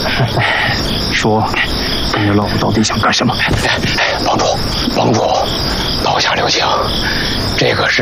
说，你老婆到底想干什么？ 帮主，刀下留情，这可是